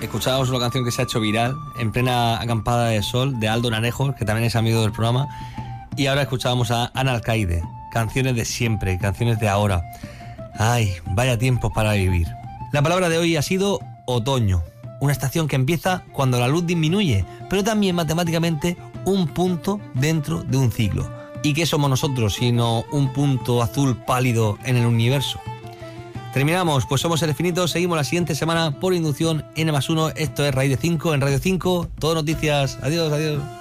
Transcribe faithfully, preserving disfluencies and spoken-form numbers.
escuchábamos una canción que se ha hecho viral en plena acampada de sol de Aldo Naranjo, que también es amigo del programa, y ahora escuchábamos a Ana Alcaide, canciones de siempre, canciones de ahora. Ay, vaya tiempos para vivir. La palabra de hoy ha sido otoño, una estación que empieza cuando la luz disminuye, pero también matemáticamente un punto dentro de un ciclo. ¿Y qué somos nosotros sino un punto azul pálido en el universo? Terminamos, pues somos Seres Finitos, seguimos la siguiente semana por inducción N más uno, esto es Raíz de cinco, en Radio cinco, todo noticias, adiós, adiós.